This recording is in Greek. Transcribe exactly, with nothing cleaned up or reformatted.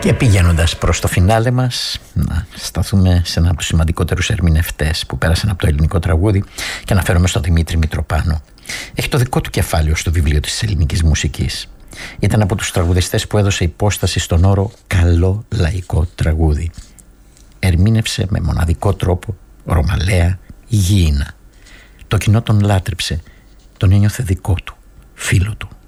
Και πηγαίνοντας προς το φινάλε μας, να σταθούμε σε ένα από τους σημαντικότερους ερμηνευτές που πέρασαν από το ελληνικό τραγούδι και αναφέρομαι στον Δημήτρη Μητροπάνο. Έχει το δικό του κεφάλαιο στο βιβλίο της ελληνικής μουσικής. Ήταν από τους τραγουδιστές που έδωσε υπόσταση στον όρο «καλό λαϊκό τραγούδι». Ερμήνευσε με μοναδικό τρόπο, ρωμαλαία, υγιεινά. Το κοινό τον λάτρεψε, τον ένιωθε δικό του, φίλο του.